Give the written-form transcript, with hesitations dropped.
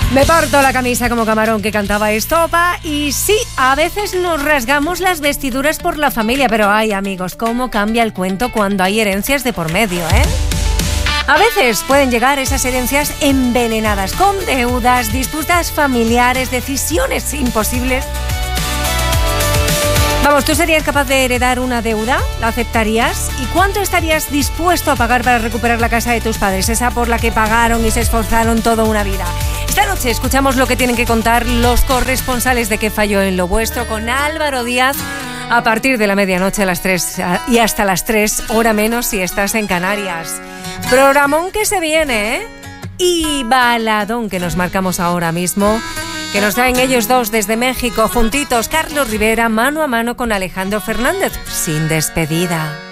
Me parto la camisa como Camarón que cantaba Estopa. Y sí, a veces nos rasgamos las vestiduras por la familia, pero ay, amigos, cómo cambia el cuento cuando hay herencias de por medio, ¿eh? A veces pueden llegar esas herencias envenenadas, con deudas, disputas familiares, decisiones imposibles. Vamos, ¿tú serías capaz de heredar una deuda? ¿La aceptarías? ¿Y cuánto estarías dispuesto a pagar para recuperar la casa de tus padres? Esa por la que pagaron y se esforzaron toda una vida. Esta noche escuchamos lo que tienen que contar los corresponsales de Qué falló en lo vuestro con Álvaro Díaz a partir de la medianoche a las 3 y hasta las 3, hora menos si estás en Canarias. Programón que se viene, ¿eh? Y baladón que nos marcamos ahora mismo, que nos traen ellos dos desde México, juntitos, Carlos Rivera, mano a mano con Alejandro Fernández, sin despedida.